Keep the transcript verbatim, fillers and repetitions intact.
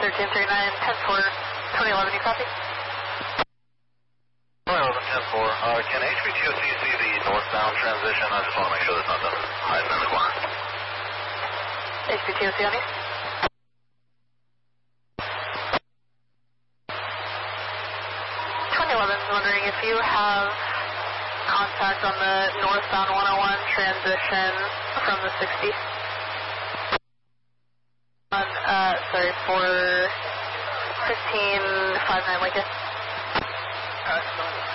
thirteen thirty-nine, ten four, twenty eleven, you copy? twenty eleven, ten four. Uh, can H B T O C see the northbound transition? I just want to make sure there's nothing hiding in the corner. H B T O C on east. twenty eleven is wondering if you have contact on the northbound one oh one transition from the sixty. On, uh, sorry, for fifteen five nine Lincoln. Uh,